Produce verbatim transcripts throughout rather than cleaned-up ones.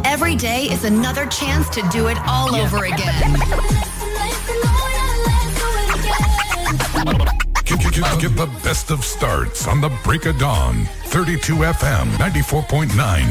Every day is another chance to do it all yeah. over again. Get, get, get, get the best of starts on the Break of Dawn. thirty-two F M, ninety-four point nine.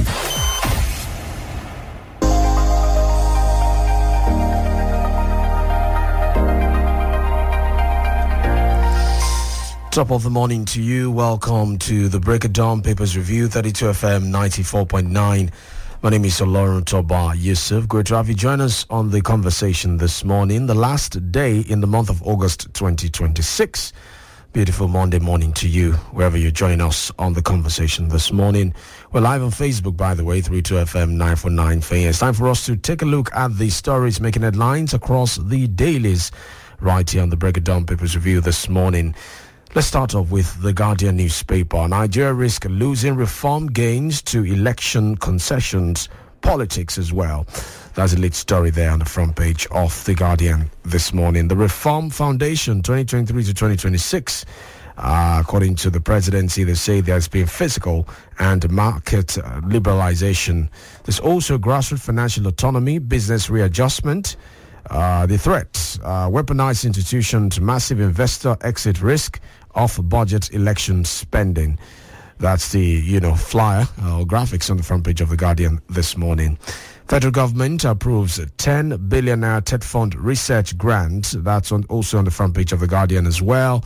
Top of the morning to you. Welcome to the Break of Dawn Papers Review, thirty-two F M, ninety-four point nine. My name is Lauren Toba Yusuf. Great to have you join us on the conversation this morning, the last day in the month of August twenty twenty-six. Beautiful Monday morning to you, wherever you're joining us on the conversation this morning. We're live on Facebook, by the way, thirty-two F M nine forty-nine. It's time for us to take a look at the stories making headlines across the dailies right here on the Break of Dawn Papers Review this morning. Let's start off with the Guardian newspaper. Nigeria risk losing reform gains to election concessions, politics as well. That's a lead story there on the front page of the Guardian this morning. The Reform Foundation twenty twenty-three to twenty twenty-six, uh, according to the presidency, they say there's been fiscal and market uh, liberalization. There's also grassroots financial autonomy, business readjustment, uh, the threats, uh, weaponized institutions, massive investor exit risk of budget election spending. That's the, you know, flyer or graphics on the front page of the Guardian this morning. Federal government approves ten billion naira TED Fund research grant. That's on, also on the front page of the Guardian as well.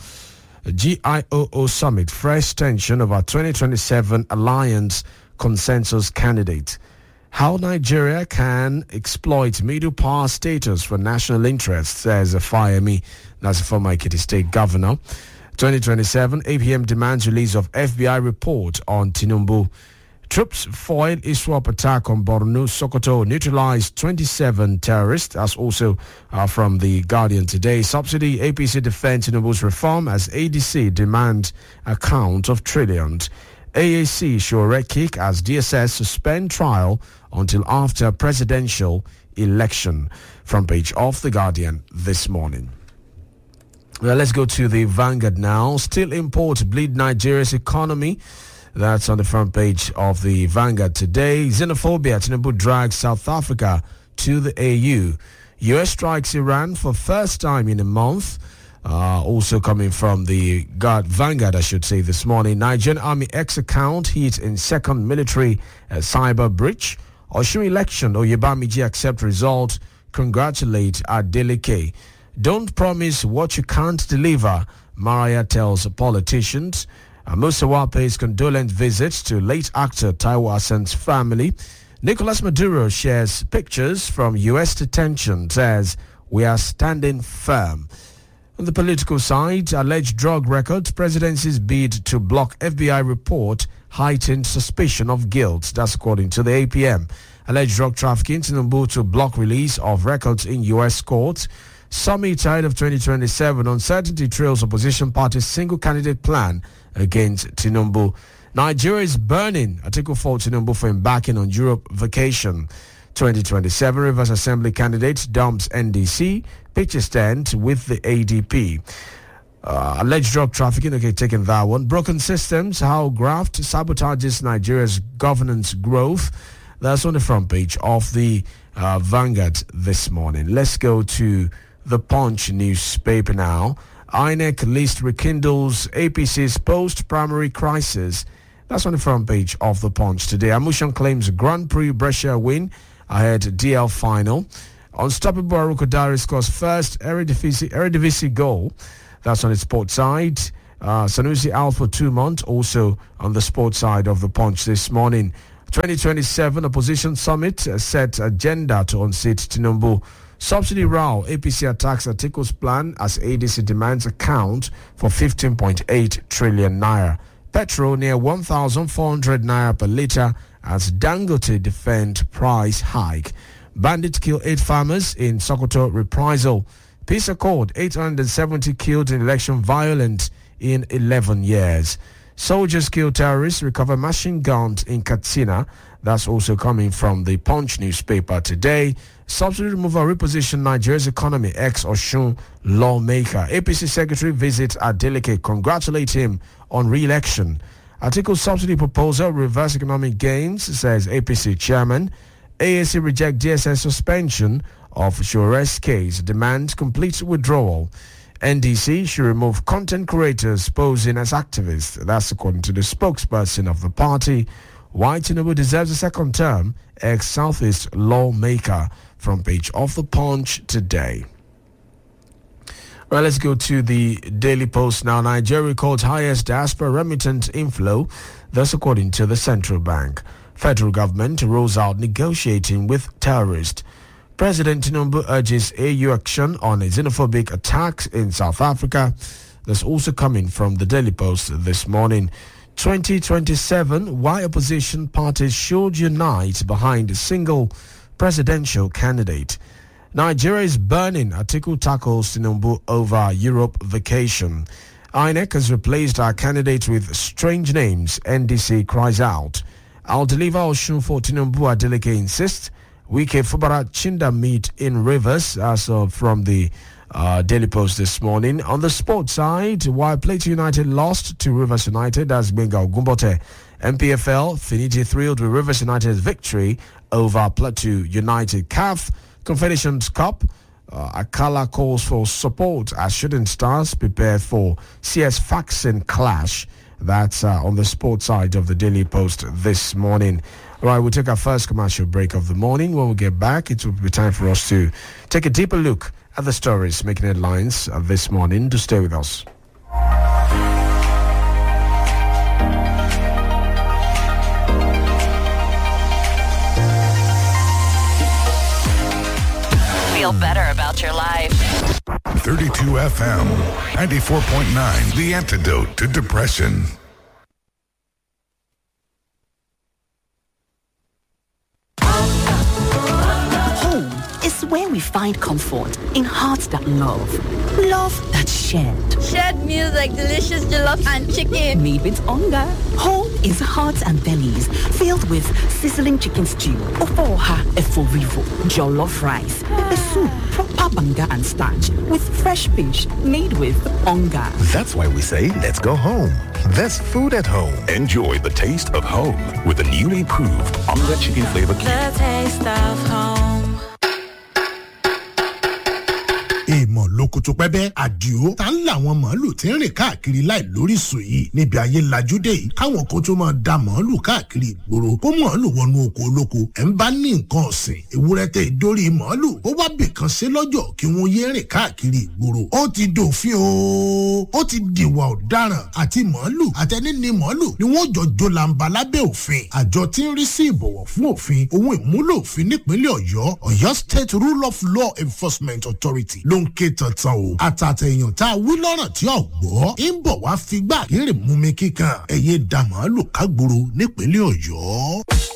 G I O O Summit, fresh tension over twenty twenty-seven Alliance consensus candidate. How Nigeria can exploit middle power status for national interests, says Fayemi. That's the former Ekiti State Governor. twenty twenty-seven, A P M demands release of F B I report on Tinubu. Troops foil ISWAP attack on Borno, Sokoto, neutralized twenty-seven terrorists. That's also uh, from the Guardian today. Subsidy, A P C defends Tinubu's reform as A D C demand account of trillions. A A C show red kick as D S S suspend trial until after presidential election. Front page of the Guardian this morning. Well, let's go to the Vanguard now. Still imports bleed Nigeria's economy. That's on the front page of the Vanguard today. Xenophobia, Tinubu drags South Africa to the A U. U S strikes Iran for first time in a month. Uh, also coming from the Guard, Vanguard, I should say, this morning. Nigerian Army X account hit in second military uh, cyber breach. Osun election, Oyebamiji accept result. Congratulate Adeleke. Don't promise what you can't deliver, Mariah tells politicians. Uh, Musawa pays condolence visits to late actor Taiwo Hassan's family. Nicolas Maduro shares pictures from U S detention, says, we are standing firm. On the political side, alleged drug records, presidency's bid to block F B I report, heightened suspicion of guilt. That's according to the A P M. Alleged drug trafficking, Tinubu to block release of records in U S courts. Summit ahead of twenty twenty-seven, uncertainty trails opposition party's single candidate plan against Tinubu. Nigeria is burning. Atiku for Tinubu for embarking on Europe vacation. twenty twenty-seven, Rivers Assembly candidate dumps N D C, picture stand with the A D P. Uh, alleged drug trafficking, okay, taking that one. Broken systems, how graft sabotages Nigeria's governance growth. That's on the front page of the uh, Vanguard this morning. Let's go to the Punch newspaper now. I N E C list rekindles A P C's post-primary crisis. That's on the front page of the Punch today. Amushan claims Grand Prix Brescia win ahead D L final. Unstoppable Aruko Dari scores first Eredivisie, Eredivisie goal. That's on the sports side. Uh, Sanusi out for two months. Also on the sports side of the Punch this morning. twenty twenty-seven Opposition Summit uh, set agenda to unseat Tinubu. Subsidy row, A P C attacks Atiku's plan as A D C demands account for fifteen point eight trillion naira. Petrol near one thousand four hundred naira per litre as Dangote defend price hike. Bandits kill eight farmers in Sokoto reprisal. Peace accord, eight hundred seventy killed in election violence in eleven years. Soldiers kill terrorists, recover machine guns in Katsina. That's also coming from the Punch newspaper today. Subsidy removal reposition Nigeria's economy, ex-Osun lawmaker. A P C secretary visits Adeleke, congratulate him on re-election. Article subsidy proposal reverse economic gains, says A P C chairman. A A C reject D S S suspension of Shores case, demand complete withdrawal. N D C should remove content creators posing as activists. That's according to the spokesperson of the party. Why Tinubu deserves a second term, ex-Southeast lawmaker, from page of the Punch today. Well, let's go to the Daily Post now. Nigeria records highest diaspora remittance inflow. That's according to the central bank. Federal government rolls out negotiating with terrorists. President Tinubu urges A U action on xenophobic attacks in South Africa. That's also coming from the Daily Post this morning. twenty twenty-seven, why opposition parties should unite behind a single presidential candidate. Nigeria is burning. Atiku tackles Tinubu over Europe vacation. I N E C has replaced our candidate with strange names. N D C cries out. I'll deliver Oshun for Tinubu, Adeleke insists. Wike Fubara Chinda meet in Rivers, as uh, from the uh, Daily Post this morning. On the sports side, while Plateau United lost to Rivers United as Benga Ogumbote, M P F L, Finidi thrilled with Rivers United's victory over Plateau United. C A F Confederations Cup, uh, Akala calls for support as Shooting Stars prepare for C S Faxon clash. That's uh, on the sports side of the Daily Post this morning. All right, we'll take our first commercial break of the morning. When we get back, it will be time for us to take a deeper look at the stories making headlines uh, this morning. To stay with us. Feel better about your life. thirty-two F M, ninety-four point nine, the antidote to depression. Is where we find comfort in hearts that love. Love that's shared. Shared meals like delicious jollof and chicken. Made with hunger. Home is hearts and bellies filled with sizzling chicken stew, ofoha eforivo, jollof rice, pepper soup, proper banga and starch with fresh fish made with hunger. That's why we say let's go home. There's food at home. Enjoy the taste of home with the newly proved Onga Chicken Flavor Cube. The taste of home. èèmọ̀ lóko tó pẹ́ bẹ́ àdìo tá ń làwọn màálù tí ń rìn káàkiri láì lóríṣìí yìí níbi ayé lajúdé yìí káwọn kan tó máa da màálù káàkiri ìgboro kó màálù wọnú oko olóko ẹ̀ ń bá ní nǹkan ọ̀sìn ewúrẹ́ tẹ ìdórí màálù ó wá bìkan ṣe lọ́jọ́ kí wọ́n yé rìn káàkiri ìgboro ó ti dòfin o ó ti dìwà ọ̀daràn àti màálù àtẹni ní màálù ni wọ́n jọ jólàǹbà lábẹ́ òfin àjọ tí ń rí sí ìbọ̀wọ̀ fún òfin ohun ìmúlò òfin nípínlẹ̀ ọ̀yọ́ ọ̀yọ́ state rule of law enforcement authority ló ń ké tantan o àtàtẹ̀yàn tá a wí lọ́rọ̀ tí ò gbọ́ ń bọ̀ wá figbá kéré mú mi kíkan ẹ̀yẹ dàmọ́ lò kágboro nípínlẹ̀ ọ̀yọ́.